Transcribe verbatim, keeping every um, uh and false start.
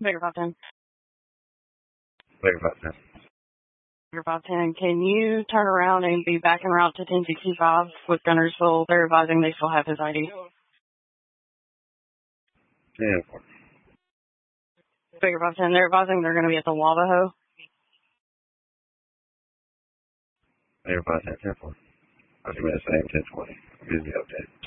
Baker five ten. Baker five ten. Baker five ten, can you turn around and be back en route to ten sixty-five with Gunnersville? They're advising they still have his I D. ten four. Baker five ten, they're advising they're going to be at the Wavaho. Baker five ten, ten four. I was going to say ten twenty. Busy update.